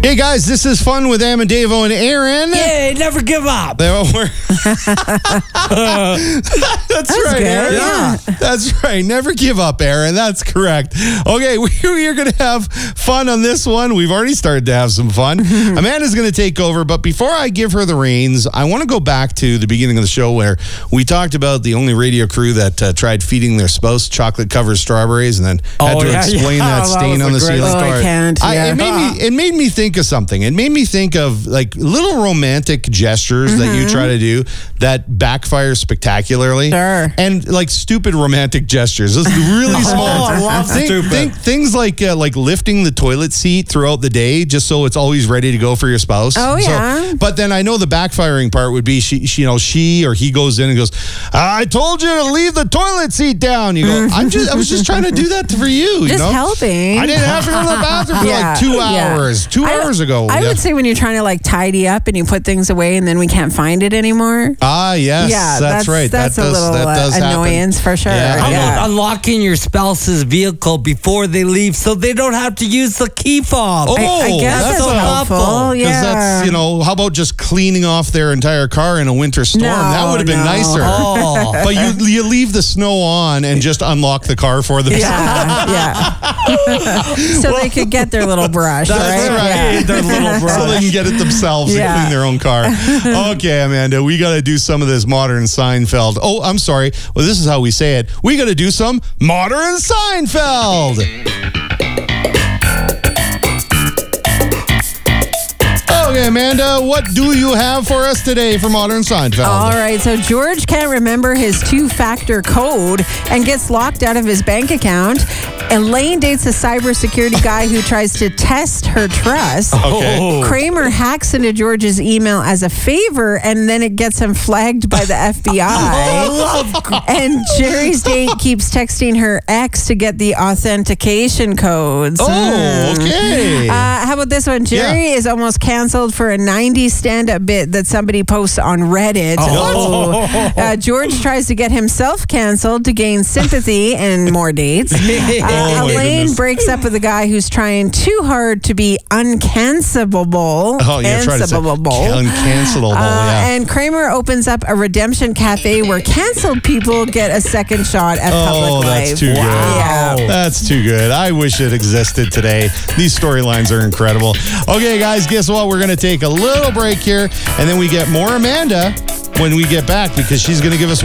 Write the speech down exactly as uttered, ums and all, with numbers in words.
Hey guys, this is Fun with Amadavo and Aaron. Yay, never give up. That's, That's right, good, Aaron. yeah. That's right. Never give up, Aaron. That's correct. Okay, we, we are going to have fun on this one. We've already started to have some fun. Amanda's going to take over, but before I give her the reins, I want to go back to the beginning of the show where we talked about the only radio crew that uh, tried feeding their spouse chocolate-covered strawberries and then had Oh, to yeah, explain yeah. that Oh, that stain was on a the great ceiling. Oh, I can't. I, yeah. it made me. It made me think of something. It made me think of like little romantic gestures that you try to do that backfire spectacularly. Sure. And like stupid romantic gestures. Those really small. I love Think- stupid. think- things like uh, like lifting the toilet seat throughout the day just so it's always ready to go for your spouse. Oh, So- yeah. but then I know the backfiring part would be she, she, you know, she or he goes in and goes, "I told you to leave the toilet seat down." You go, "I'm just, I was just trying to do that for you." you Just know? helping. I didn't have to go to the bathroom for Yeah, like two yeah. hours. Two I- hours ago. I Yeah. would say when you're trying to like tidy up and you put things away and then we can't find it anymore. Ah, yes, yeah, that's, right. That's that a does, little that uh, does happen. annoyance for sure. Yeah, How I know. about unlocking your spouse's vehicle before they leave so they don't have to use the key fob? Oh, I, I guess that's that's, a- helpful. helpful. Yeah. Because that's, you know, how about just cleaning off their entire car in a winter storm? No, that would have been no. nicer. Oh. But you you leave the snow on and just unlock the car for them. Yeah, yeah. So they could get their little brush, That's right? right. Yeah. Their little So brush. they can get it themselves Yeah. and clean their own car. Okay, Amanda, we got to do some of this modern Seinfeld. Oh, I'm sorry. Well, this is how we say it. We got to do some modern Seinfeld. Okay, Amanda, what do you have for us today for modern Seinfeld? All right, so George can't remember his two-factor code and gets locked out of his bank account. Elaine dates a cybersecurity guy who tries to test her trust. Okay. Oh. Kramer hacks into George's email as a favor, and then it gets him flagged by the F B I. And Jerry's date keeps texting her ex to get the authentication codes. Oh, okay. Uh, how about this one? Jerry Yeah. is almost canceled for a nineties stand-up bit that somebody posts on Reddit. Oh. Uh, George tries to get himself canceled to gain sympathy and more dates. Uh, Oh, my Elaine goodness. breaks up with a guy who's trying too hard to be uncancelable. Oh, yeah, try to say Cancelable. uncancelable, Uh, yeah. And Kramer opens up a redemption cafe where canceled people get a second shot at Oh, public that's life. too good. Yeah. That's too good. I wish it existed today. These storylines are incredible. Okay, guys, guess what? We're going to take a little break here, and then we get more Amanda when we get back because she's going to give us